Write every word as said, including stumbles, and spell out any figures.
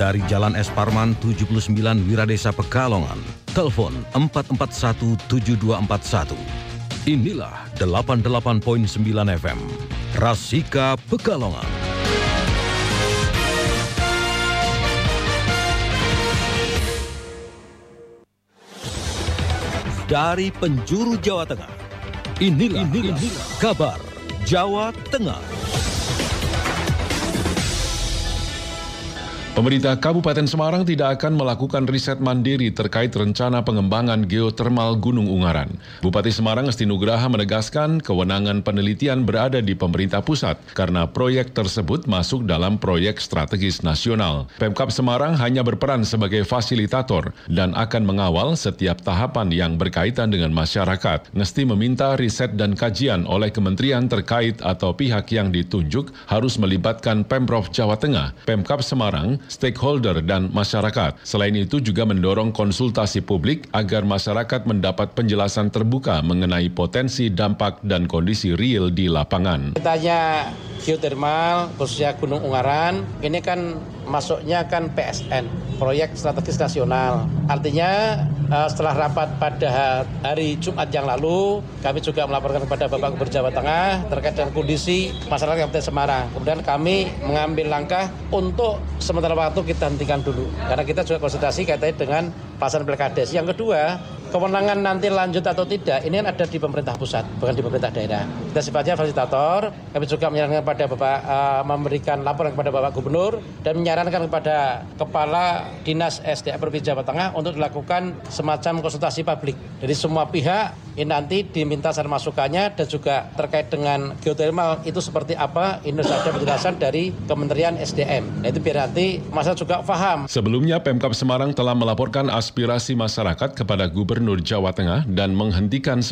dari Jalan Es Parman tujuh puluh sembilan Wiradesa Pekalongan. Telepon empat empat satu tujuh dua empat satu. Inilah delapan puluh delapan koma sembilan F M, Rasika Pekalongan. Dari penjuru Jawa Tengah, inilah, inilah, inilah kabar Jawa Tengah. Pemerintah Kabupaten Semarang tidak akan melakukan riset mandiri terkait rencana pengembangan geotermal Gunung Ungaran. Bupati Semarang Ngesti Nugraha menegaskan kewenangan penelitian berada di pemerintah pusat karena proyek tersebut masuk dalam proyek strategis nasional. Pemkab Semarang hanya berperan sebagai fasilitator dan akan mengawal setiap tahapan yang berkaitan dengan masyarakat. Ngesti meminta riset dan kajian oleh kementerian terkait atau pihak yang ditunjuk harus melibatkan Pemprov Jawa Tengah, Pemkab Semarang, stakeholder, dan masyarakat. Selain itu juga mendorong konsultasi publik agar masyarakat mendapat penjelasan terbuka mengenai potensi, dampak, dan kondisi real di lapangan. Tanya geotermal, khususnya Gunung Ungaran, ini kan masuknya kan P S N, Proyek Strategis Nasional. Artinya setelah rapat pada hari Jumat yang lalu, kami juga melaporkan kepada Bapak Gubernur Jawa Tengah terkait dengan kondisi masyarakat Kabupaten Semarang. Kemudian kami mengambil langkah untuk sementara waktu kita hentikan dulu, karena kita juga konsultasi kaitannya dengan pelaksanaan Pilkades. Yang kedua, kewenangan nanti lanjut atau tidak, ini kan ada di pemerintah pusat, bukan di pemerintah daerah. Kita sifatnya fasilitator, kami juga menyarankan kepada Bapak, uh, memberikan laporan kepada Bapak Gubernur, dan menyarankan kepada Kepala Dinas S D M Provinsi Jawa Tengah untuk dilakukan semacam konsultasi publik. Jadi semua pihak ini nanti diminta saran masukannya, dan juga terkait dengan geotermal itu seperti apa, ini harus ada penjelasan dari Kementerian S D M. Nah, itu biar nanti masyarakat juga paham. Sebelumnya, Pemkab Semarang telah melaporkan aspirasi masyarakat kepada Gubernur Jawa Tengah dan menghentikan